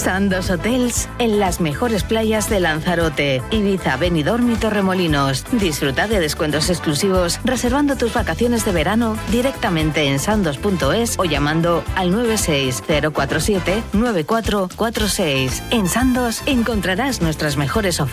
Sandos Hotels en las mejores playas de Lanzarote, Ibiza, Benidorm y Torremolinos. Disfruta de descuentos exclusivos reservando tus vacaciones de verano directamente en sandos.es o llamando al 96047 9446. En Sandos encontrarás nuestras mejores ofertas